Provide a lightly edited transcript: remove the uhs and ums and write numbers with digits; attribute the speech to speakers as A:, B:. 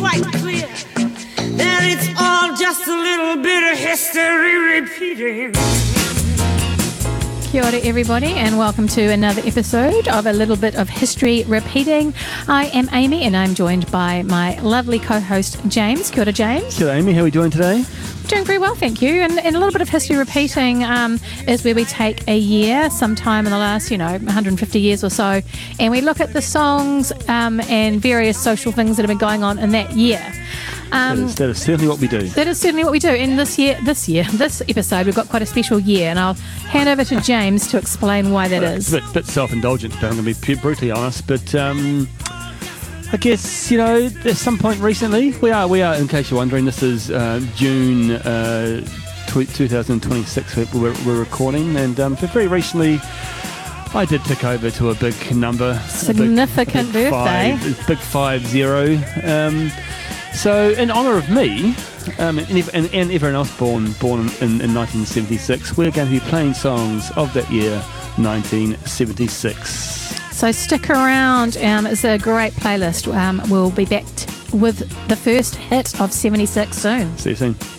A: quite clear that it's all just a little bit of history repeating.
B: Kia ora everybody, and welcome to another episode of A Little Bit of History Repeating. I am Amy, and I'm joined by my lovely co-host James. Kia ora, James.
C: Kia ora, Amy. How are we doing today?
B: Doing very well, thank you. And a little bit of history repeating is where we take a year, sometime in the last, 150 years or so, and we look at the songs and various social things that have been going on in that year.
C: That is certainly what we do.
B: That is certainly what we do. And this episode, we've got quite a special year, and I'll hand over to James to explain why that is.
C: It's a bit self-indulgent, but I'm going to be brutally honest. But I guess, at some point recently, we are, in case you're wondering, this is June 2026 we're recording, and very recently I did tick over to a big number.
B: Significant birthday.
C: Big 50. So, in honour of me and everyone else born in 1976, we're going to be playing songs of that year, 1976.
B: So stick around. It's a great playlist. We'll be back with the first hit of 76 soon.
C: See you soon.